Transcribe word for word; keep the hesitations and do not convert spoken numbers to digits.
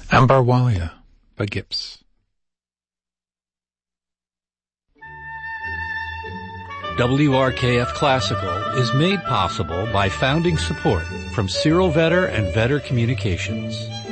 Ambarwalia by Gips. W R K F Classical is made possible by founding support from Cyril Vetter and Vetter Communications.